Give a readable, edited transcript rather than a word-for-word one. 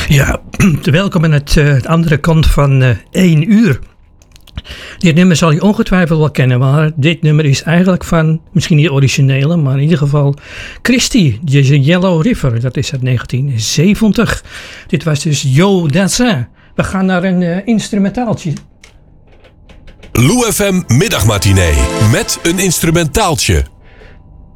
Ja, welkom aan het andere kant van 1 uur. Dit nummer zal je ongetwijfeld wel kennen, maar dit nummer is eigenlijk van, misschien niet originele, maar in ieder geval Christie, de Yellow River. Dat is uit 1970. Dit was dus Yo Dassin. We gaan naar een instrumentaaltje. Lou FM Middagmatinee met een instrumentaaltje.